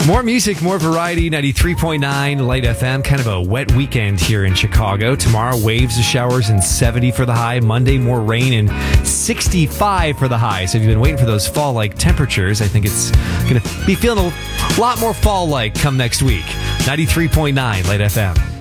More music, more variety. 93.9 Light FM. Kind of a wet weekend here in Chicago. Tomorrow, waves of showers and 70 for the high. Monday, more rain and 65 for the high. So if you've been waiting for those fall-like temperatures, I think it's going to be feeling a lot more fall-like come next week. 93.9 Light FM.